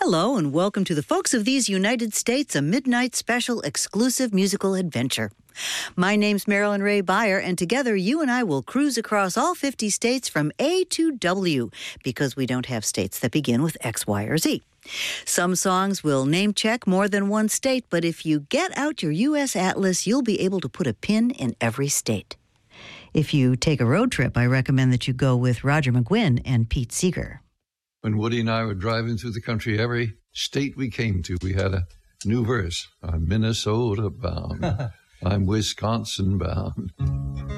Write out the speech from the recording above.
Hello and welcome to the Folks of These United States, a midnight special exclusive musical adventure. My name's Marilyn Ray Beyer, and together you and I will cruise across all 50 states from A to W, because we don't have states that begin with X, Y, or Z. Some songs will name check more than one state, but if you get out your U.S. Atlas, you'll be able to put a pin in every state. If you take a road trip, I recommend that you go with Roger McGuinn and Pete Seeger. When Woody and I were driving through the country, every state we came to, we had a new verse. I'm Minnesota bound. I'm Wisconsin bound.